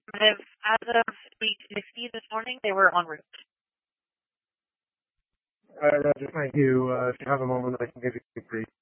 As of 8:50 this morning, they were en route. Roger, thank you. If you have a moment, I can give you a brief.